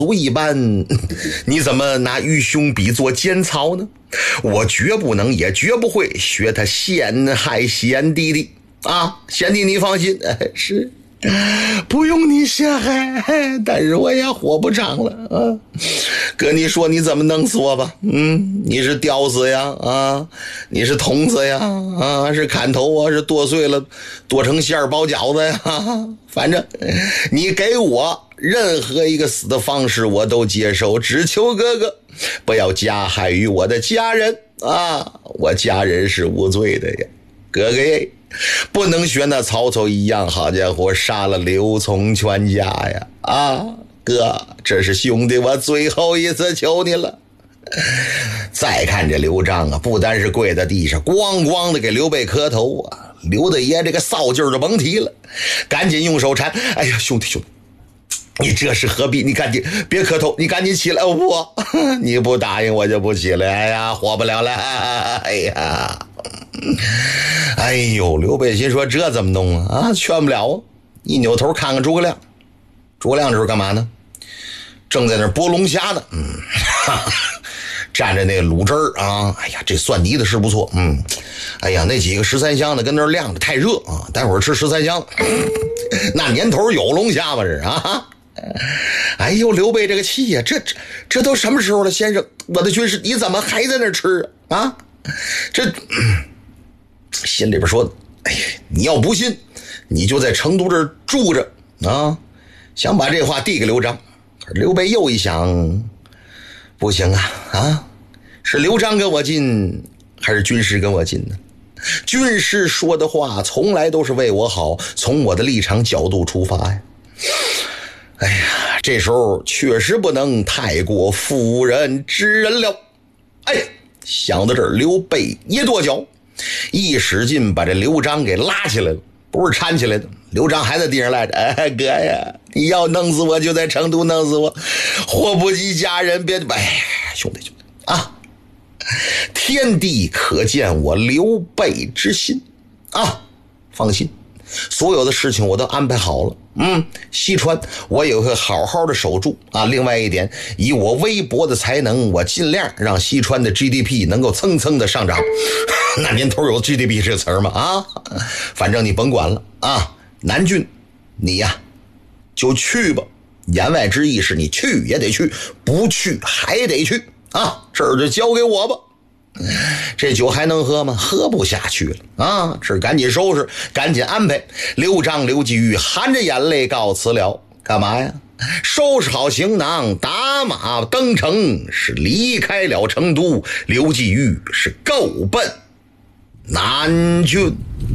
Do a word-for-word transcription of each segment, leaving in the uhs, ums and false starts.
足一般，你怎么拿玉兄比作奸曹呢？我绝不能也绝不会学他陷害贤弟的啊！贤弟你放心，哎，是不用你陷害，但是我也活不长了啊！哥，你说你怎么弄死我吧？嗯，你是吊死呀？啊，你是捅死呀？啊，是砍头啊？是剁碎了剁成馅儿包饺子呀？反正你给我任何一个死的方式我都接受，只求哥哥不要加害于我的家人啊！我家人是无罪的呀，哥哥耶！不能学那曹操一样，好家伙，杀了刘琮全家呀！啊，哥，这是兄弟我最后一次求你了。再看这刘璋啊，不单是跪在地上咣咣的给刘备磕头啊，刘大爷这个臊劲儿就甭提了，赶紧用手搀，哎呀，兄弟兄弟，你这是何必？你赶紧别磕头，你赶紧起来！我你不答应我就不起来，哎呀，活不了了！哎呀，哎呦，刘备心说这怎么弄啊？啊，劝不了啊！一扭头看看诸葛亮，诸葛亮这是干嘛呢？正在那剥龙虾呢，嗯，哈哈，蘸着那个卤汁儿啊，哎呀，这蒜泥的是不错，嗯，哎呀，那几个十三香的跟那儿晾着太热啊，待会儿吃十三香，那年头有龙虾吗？这是啊。哎呦，刘备这个气呀、啊，这这这都什么时候了，先生，我的军师你怎么还在那吃啊？啊，这、嗯、心里边说，哎呀，你要不信，你就在成都这儿住着啊！想把这话递给刘璋，可是刘备又一想，不行啊啊！是刘璋跟我近，还是军师跟我近呢？军师说的话从来都是为我好，从我的立场角度出发呀。哎呀，这时候确实不能太过妇人之仁了。哎，想到这儿，刘备一跺脚，一使劲把这刘璋给拉起来了，不是搀起来的。刘璋还在地上赖着，哎，哥呀，你要弄死我就在成都弄死我，祸不及家人，别，哎，兄弟兄弟啊，天地可见我刘备之心啊，放心。所有的事情我都安排好了，嗯，西川我也会好好的守住啊。另外一点，以我微薄的才能，我尽量让西川的 G D P 能够蹭蹭的上涨。那年头有 G D P 这个词儿吗？啊，反正你甭管了啊。南郡，你呀就去吧。言外之意是你去也得去，不去还得去啊。这儿就交给我吧。这酒还能喝吗？喝不下去了啊！是赶紧收拾，赶紧安排。刘璋、刘季玉含着眼泪告辞了，干嘛呀？收拾好行囊，打马登城，是离开了成都。刘季玉是够奔南郡。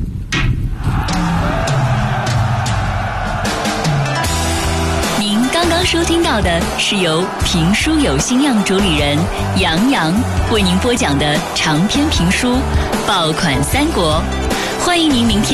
刚刚收听到的是由评书有心样主理人杨洋为您播讲的长篇评书《爆款三国》，欢迎您明天